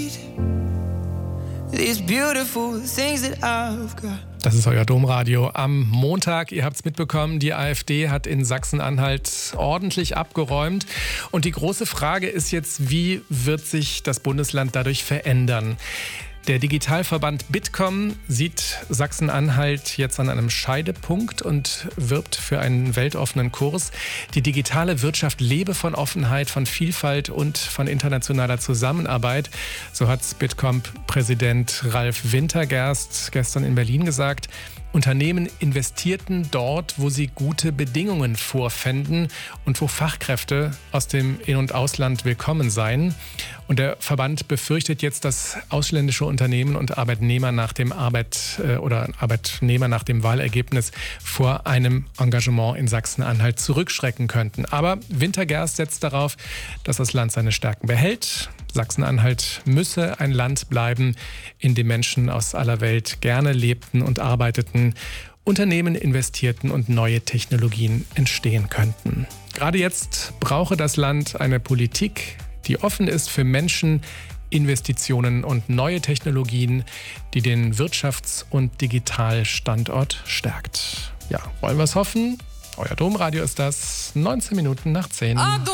These beautiful things that I've got. Das ist euer Domradio am Montag. Ihr habt es mitbekommen, die AfD hat in Sachsen-Anhalt ordentlich abgeräumt. Und die große Frage ist jetzt, wie wird sich das Bundesland dadurch verändern? Der Digitalverband Bitkom sieht Sachsen-Anhalt jetzt an einem Scheidepunkt und wirbt für einen weltoffenen Kurs. Die digitale Wirtschaft lebe von Offenheit, von Vielfalt und von internationaler Zusammenarbeit. So hat Bitkom-Präsident Ralf Wintergerst gestern in Berlin gesagt. Unternehmen investierten dort, wo sie gute Bedingungen vorfänden und wo Fachkräfte aus dem In- und Ausland willkommen seien. Und der Verband befürchtet jetzt, dass ausländische Unternehmen und Arbeitnehmer nach dem Arbeitnehmer nach dem Wahlergebnis vor einem Engagement in Sachsen-Anhalt zurückschrecken könnten. Aber Wintergerst setzt darauf, dass das Land seine Stärken behält. Sachsen-Anhalt müsse ein Land bleiben, in dem Menschen aus aller Welt gerne lebten und arbeiteten, Unternehmen investierten und neue Technologien entstehen könnten. Gerade jetzt brauche das Land eine Politik, die offen ist für Menschen, Investitionen und neue Technologien, die den Wirtschafts- und Digitalstandort stärkt. Ja, wollen wir es hoffen? Euer Domradio ist das, 19 Minuten nach 10.